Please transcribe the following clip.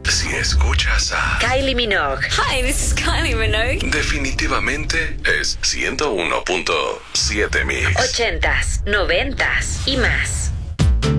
Si escuchas a Kylie Minogue. Hi, this is Kylie Minogue. definitivamente es 101.7 Mix. 80s, 90s y más.